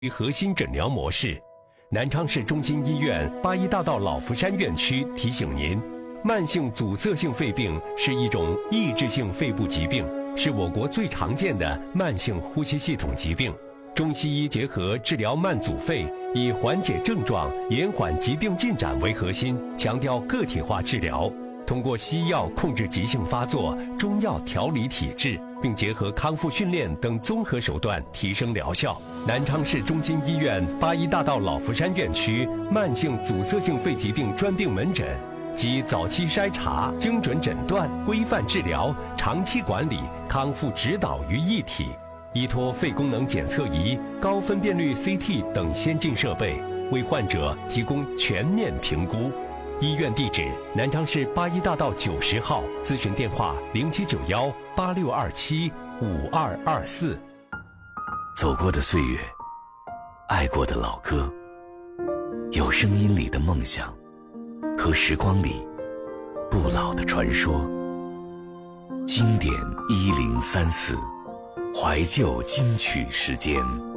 核心诊疗模式。南昌市中心医院八一大道老福山院区提醒您，慢性阻塞性肺病是一种抑制性肺部疾病，是我国最常见的慢性呼吸系统疾病。中西医结合治疗慢阻肺，以缓解症状、延缓疾病进展为核心，强调个体化治疗。通过西药控制急性发作，中药调理体质，并结合康复训练等综合手段提升疗效。南昌市中心医院八一大道老福山院区慢性阻塞性肺疾病专病门诊，集早期筛查、精准诊断、规范治疗、长期管理、康复指导于一体，依托肺功能检测仪、高分辨率 CT 等先进设备，为患者提供全面评估。医院地址：南昌市八一大道90号，咨询电话079186275224。 走过的岁月，爱过的老歌，有声音里的梦想，和时光里不老的传说。经典1034，怀旧金曲时间。